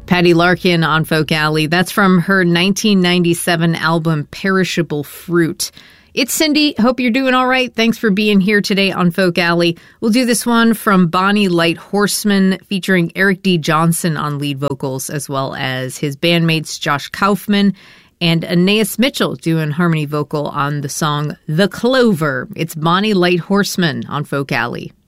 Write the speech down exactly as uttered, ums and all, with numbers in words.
Patty Larkin on Folk Alley. That's from her nineteen ninety-seven album, Perishable Fruit. It's Cindy. Hope you're doing all right. Thanks for being here today on Folk Alley. We'll do this one from Bonnie Light Horseman, featuring Eric D. Johnson on lead vocals, as well as his bandmates Josh Kaufman and Anais Mitchell doing harmony vocal on the song The Clover. It's Bonnie Light Horseman on Folk Alley.